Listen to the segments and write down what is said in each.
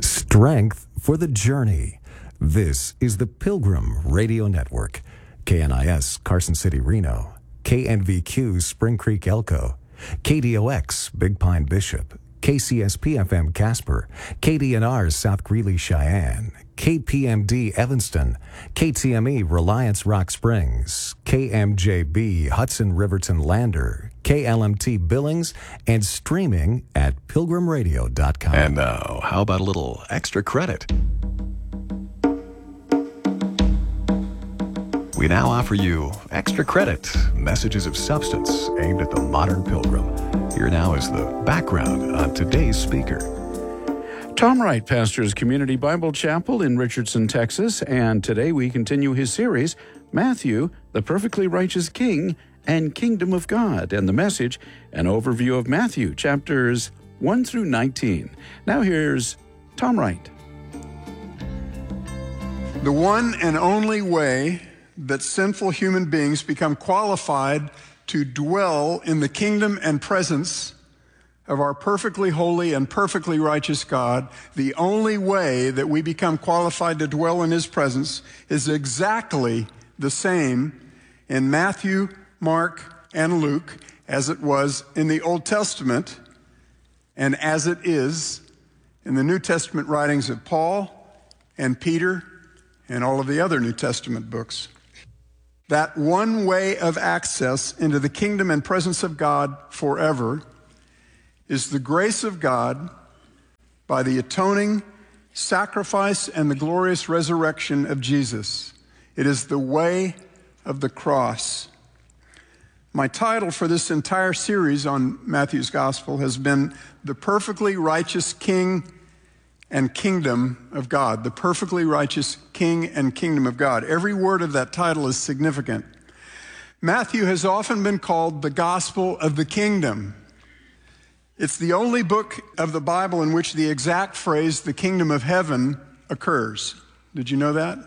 Strength for the journey. This is the Pilgrim Radio Network. KNIS, Carson City, Reno. KNVQ, Spring Creek, Elko. KDOX, Big Pine, Bishop. KCSP-FM, Casper. KDNR, South Greeley, Cheyenne. KPMD, Evanston. KTME, Reliance, Rock Springs. KMJB, Hudson, Riverton, Lander. KLMT, Billings, and streaming at pilgrimradio.com. And now, how about a little extra credit? We now offer you Extra Credit, messages of substance aimed at the modern pilgrim. Here now is the background on today's speaker. Tom Wright pastors Community Bible Chapel in Richardson, Texas, and today we continue his series, Matthew, the Perfectly Righteous King and Kingdom of God, and the message, an overview of Matthew, chapters 1 through 19. Now here's Tom Wright. The one and only way that sinful human beings become qualified to dwell in the kingdom and presence of our perfectly holy and perfectly righteous God, the only way that we become qualified to dwell in His presence is exactly the same in Matthew, Mark, and Luke as it was in the Old Testament and as it is in the New Testament writings of Paul and Peter and all of the other New Testament books. That one way of access into the kingdom and presence of God forever is the grace of God by the atoning sacrifice and the glorious resurrection of Jesus. It is the way of the cross. My title for this entire series on Matthew's Gospel has been The Perfectly Righteous King and Kingdom of God. The Perfectly Righteous King and Kingdom of God. Every word of that title is significant. Matthew has often been called the Gospel of the Kingdom. It's the only book of the Bible in which the exact phrase, the kingdom of heaven, occurs. Did you know that?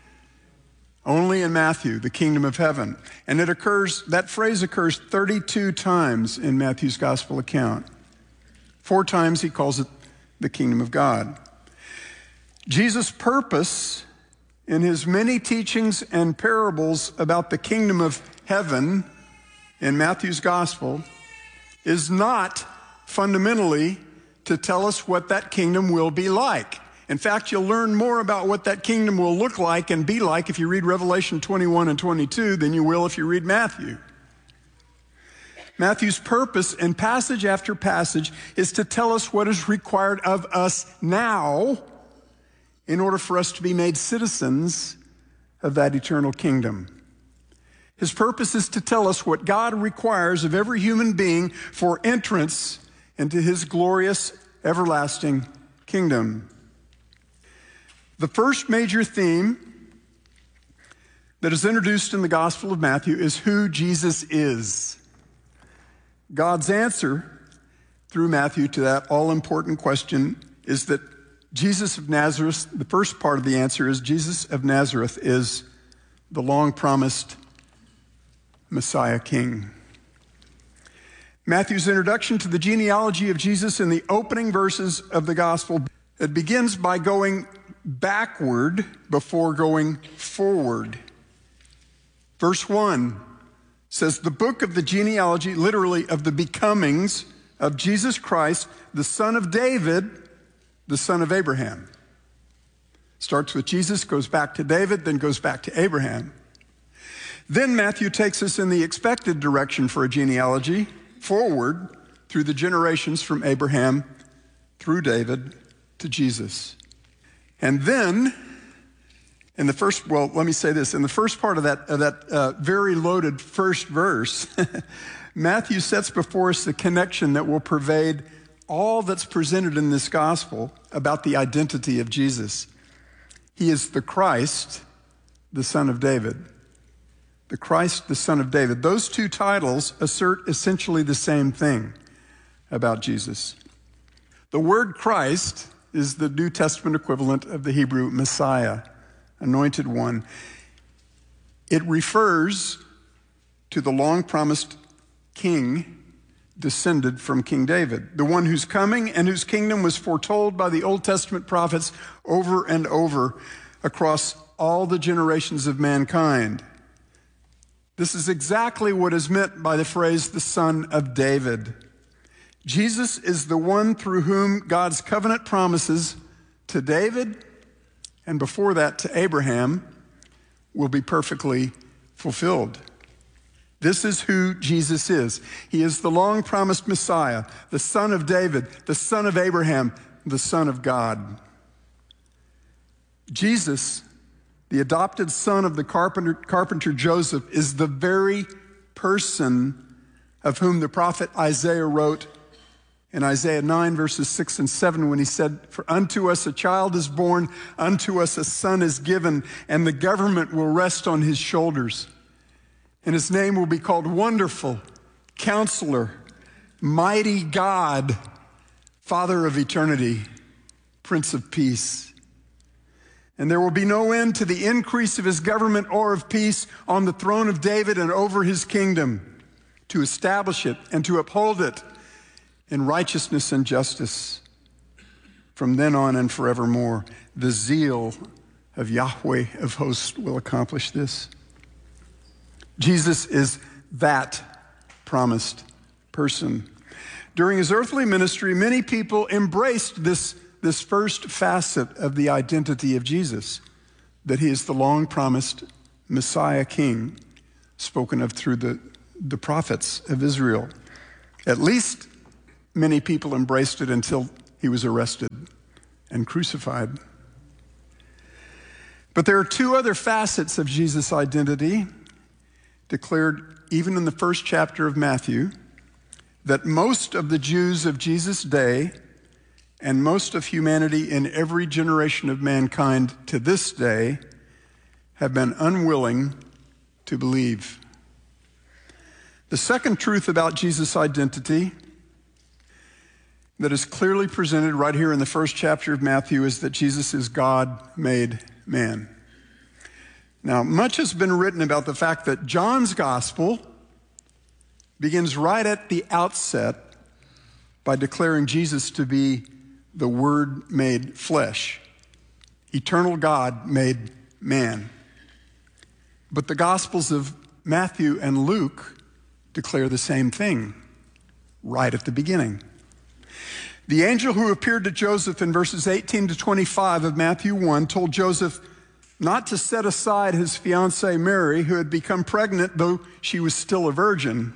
Only in Matthew, the kingdom of heaven. And that phrase occurs 32 times in Matthew's gospel account. 4 times he calls it the kingdom of God. Jesus' purpose in his many teachings and parables about the kingdom of heaven in Matthew's gospel is not fundamentally to tell us what that kingdom will be like. In fact, you'll learn more about what that kingdom will look like and be like if you read Revelation 21 and 22 than you will if you read Matthew. Matthew's purpose in passage after passage is to tell us what is required of us now in order for us to be made citizens of that eternal kingdom. His purpose is to tell us what God requires of every human being for entrance into His glorious, everlasting kingdom. The first major theme that is introduced in the Gospel of Matthew is who Jesus is. God's answer through Matthew to that all-important question is that Jesus of Nazareth, the first part of the answer is Jesus of Nazareth is the long-promised Messiah King. Matthew's introduction to the genealogy of Jesus in the opening verses of the Gospel, it begins by going backward before going forward. Verse 1 says, the book of the genealogy, literally of the becomings of Jesus Christ, the son of David, the son of Abraham. Starts with Jesus, goes back to David, then goes back to Abraham. Then Matthew takes us in the expected direction for a genealogy, forward through the generations from Abraham through David to Jesus. And then, in the first part of that very loaded first verse, Matthew sets before us the connection that will pervade all that's presented in this gospel about the identity of Jesus. He is the Christ, the Son of David. The Christ, the Son of David. Those two titles assert essentially the same thing about Jesus. The word Christ is the New Testament equivalent of the Hebrew Messiah, anointed one. It refers to the long-promised king descended from King David, the one whose coming and whose kingdom was foretold by the Old Testament prophets over and over across all the generations of mankind. This is exactly what is meant by the phrase, the Son of David. Jesus is the one through whom God's covenant promises to David, and before that to Abraham, will be perfectly fulfilled. This is who Jesus is. He is the long-promised Messiah, the Son of David, the Son of Abraham, the Son of God. Jesus, the adopted son of the carpenter Joseph, is the very person of whom the prophet Isaiah wrote in Isaiah 9, verses 6 and 7, when he said, "For unto us a child is born, unto us a son is given, and the government will rest on his shoulders. And his name will be called Wonderful, Counselor, Mighty God, Father of Eternity, Prince of Peace. And there will be no end to the increase of his government or of peace on the throne of David and over his kingdom, to establish it and to uphold it in righteousness and justice from then on and forevermore. The zeal of Yahweh of hosts will accomplish this." Jesus is that promised person. During his earthly ministry, many people embraced this first facet of the identity of Jesus, that he is the long-promised Messiah King, spoken of through the prophets of Israel. At least many people embraced it until he was arrested and crucified. But there are two other facets of Jesus' identity declared even in the first chapter of Matthew, that most of the Jews of Jesus' day and most of humanity in every generation of mankind to this day have been unwilling to believe. The second truth about Jesus' identity that is clearly presented right here in the first chapter of Matthew is that Jesus is God made man. Now, much has been written about the fact that John's gospel begins right at the outset by declaring Jesus to be the Word made flesh, eternal God made man. But the Gospels of Matthew and Luke declare the same thing right at the beginning. The angel who appeared to Joseph in verses 18 to 25 of Matthew 1 told Joseph not to set aside his fiancée Mary, who had become pregnant though she was still a virgin.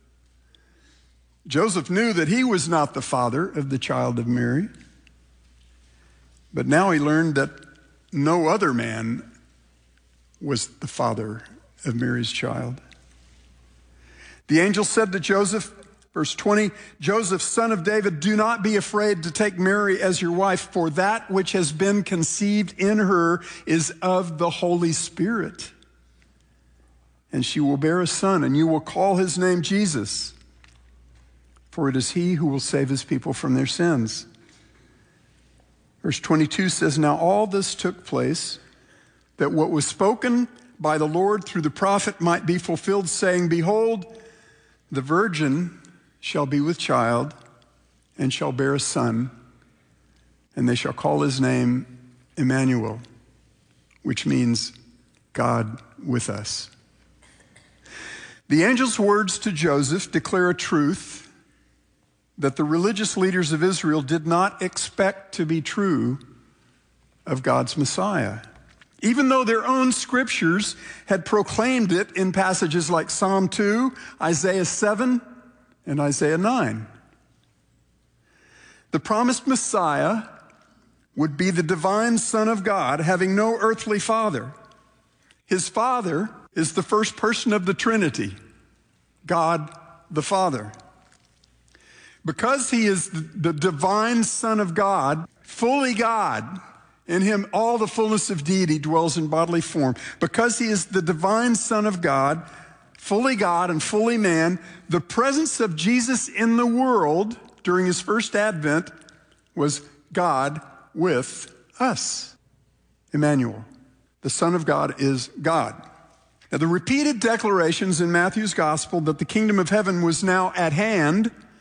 Joseph knew that he was not the father of the child of Mary, but now he learned that no other man was the father of Mary's child. The angel said to Joseph, verse 20, "Joseph, son of David, do not be afraid to take Mary as your wife, for that which has been conceived in her is of the Holy Spirit. And she will bear a son, and you will call his name Jesus, for it is he who will save his people from their sins." Verse 22 says, "Now all this took place, that what was spoken by the Lord through the prophet might be fulfilled, saying, Behold, the virgin shall be with child and shall bear a son, and they shall call his name Emmanuel," which means God with us. The angel's words to Joseph declare a truth that the religious leaders of Israel did not expect to be true of God's Messiah, even though their own scriptures had proclaimed it in passages like Psalm 2, Isaiah 7, and Isaiah 9. The promised Messiah would be the divine Son of God, having no earthly father. His Father is the first person of the Trinity, God the Father. Because he is the divine Son of God, fully God, in him all the fullness of deity dwells in bodily form. Because he is the divine Son of God, fully God and fully man, the presence of Jesus in the world during his first advent was God with us. Emmanuel, the Son of God is God. Now, the repeated declarations in Matthew's gospel that the kingdom of heaven was now at hand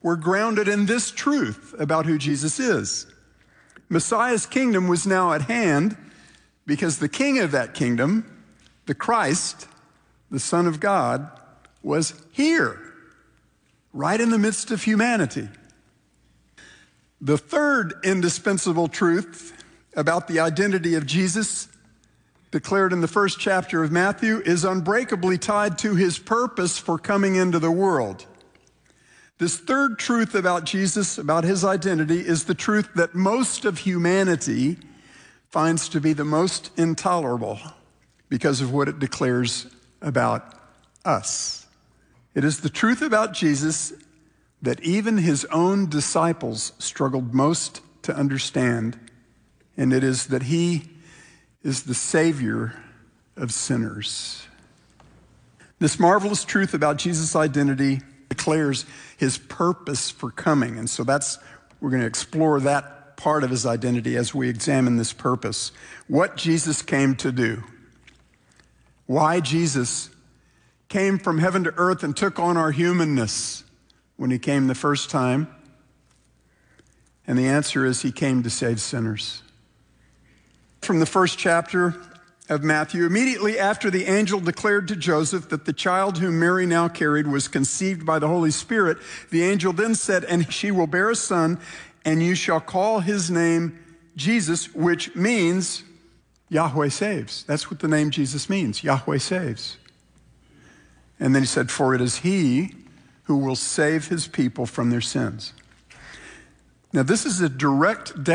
were grounded in this truth about who Jesus is. Messiah's kingdom was now at hand because the king of that kingdom, the Christ, the Son of God, was here, right in the midst of humanity. The third indispensable truth about the identity of Jesus, declared in the first chapter of Matthew, is unbreakably tied to his purpose for coming into the world. This third truth about Jesus, about his identity, is the truth that most of humanity finds to be the most intolerable because of what it declares about us. It is the truth about Jesus that even his own disciples struggled most to understand, and it is that he is the Savior of sinners. This marvelous truth about Jesus' identity declares his purpose for coming. And so we're going to explore that part of his identity as we examine this purpose. What Jesus came to do. Why Jesus came from heaven to earth and took on our humanness when he came the first time. And the answer is he came to save sinners. From the first chapter of Matthew, immediately after the angel declared to Joseph that the child whom Mary now carried was conceived by the Holy Spirit, the angel then said, "And she will bear a son, and you shall call his name Jesus," which means Yahweh saves. That's what the name Jesus means, Yahweh saves. And then he said, "For it is he who will save his people from their sins." Now, this is a direct